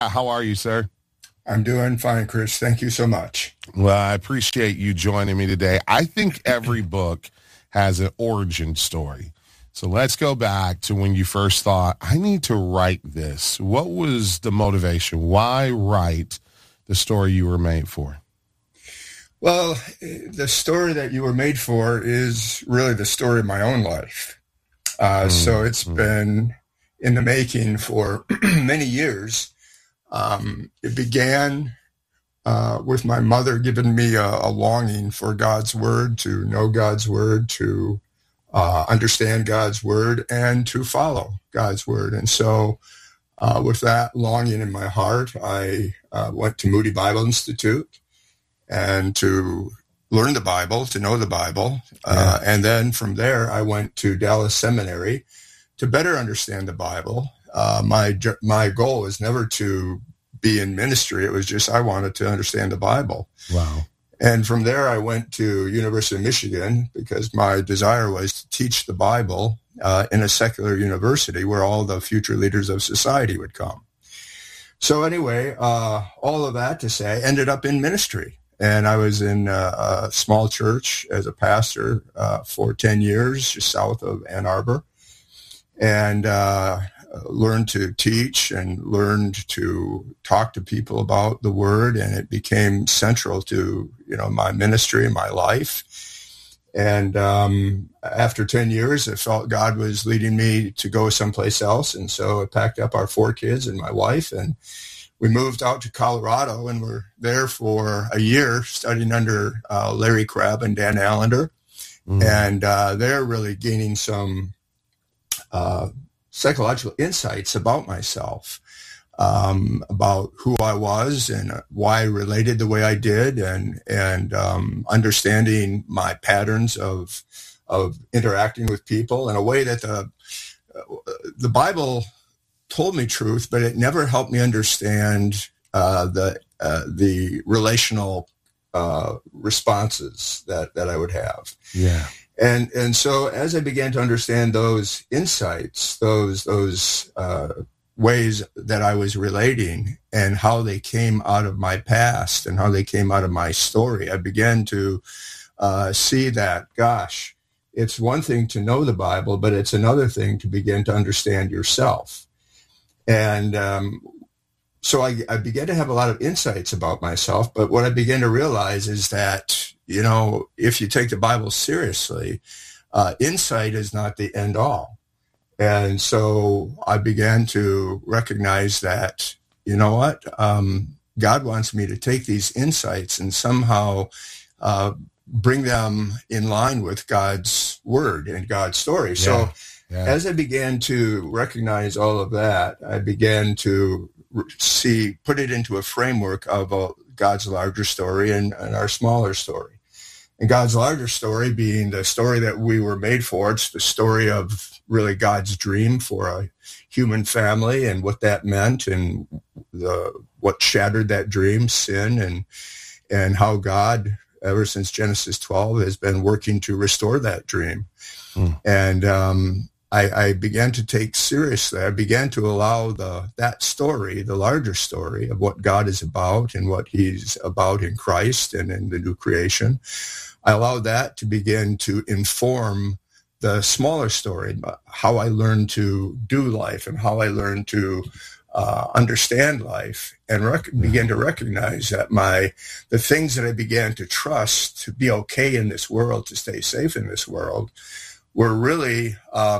How are you, sir? I'm doing fine, Chris. Thank you so much. Well, I appreciate you joining me today. I think every book has an origin story. So let's go back to when you first thought, I need to write this. What was the motivation? Why write the story you were made for? Well, the story that you were made for is really the story of my own life. So it's been in the making for many years. It began with my mother giving me a longing for God's word, to know God's word, to understand God's word, and to follow God's word. And so with that longing in my heart, I went to Moody Bible Institute and to learn the Bible, to know the Bible. And then from there, I went to Dallas Seminary to better understand the Bible. My goal was never to be in ministry. It was just I wanted to understand the Bible. Wow. And from there, I went to University of Michigan because my desire was to teach the Bible in a secular university where all the future leaders of society would come. So anyway, all of that to say, I ended up in ministry. And I was in a small church as a pastor for 10 years, just south of Ann Arbor, and learned to teach and learned to talk to people about the word. And it became central to, my ministry and my life. And after 10 years, I felt God was leading me to go someplace else. And so I packed up our 4 kids and my wife, and we moved out to Colorado, and we're there for a year studying under Larry Crabb and Dan Allender. And they're really gaining some psychological insights about myself, about who I was and why I related the way I did, and understanding my patterns of interacting with people in a way that the Bible told me truth, but it never helped me understand the relational responses that I would have. Yeah. And so as I began to understand those insights, those ways that I was relating and how they came out of my past and how they came out of my story, I began to see that, gosh, it's one thing to know the Bible, but it's another thing to begin to understand yourself. And so I began to have a lot of insights about myself. But what I began to realize is that, if you take the Bible seriously, insight is not the end all. And so I began to recognize that, God wants me to take these insights and somehow bring them in line with God's word and God's story. Yeah. So as I began to recognize all of that, I began to put it into a framework of God's larger story and our smaller story. And God's larger story being the story that we were made for. It's the story of really God's dream for a human family and what that meant and what shattered that dream, sin, and how God, ever since Genesis 12, has been working to restore that dream. And I began to take seriously. I began to allow that story, the larger story of what God is about and what he's about in Christ and in the new creation. I allowed that to begin to inform the smaller story, how I learned to do life and how I learned to understand life, and began to recognize that the things that I began to trust to be okay in this world, to stay safe in this world, were really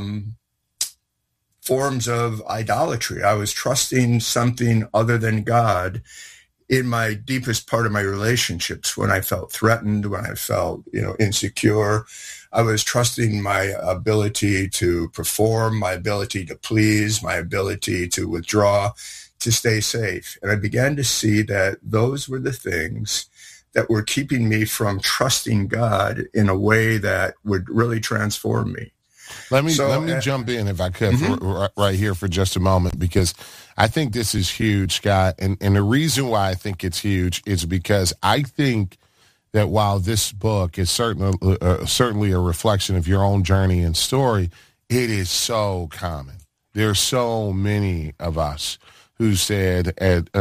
forms of idolatry. I was trusting something other than God in my deepest part of my relationships. When I felt threatened, when I felt, insecure, I was trusting my ability to perform, my ability to please, my ability to withdraw, to stay safe. And I began to see that those were the things that were keeping me from trusting God in a way that would really transform me. Let me jump in, if I could, right here for just a moment, because I think this is huge, Scott. And the reason why I think it's huge is because I think that while this book is certainly a reflection of your own journey and story, it is so common. There's so many of us who said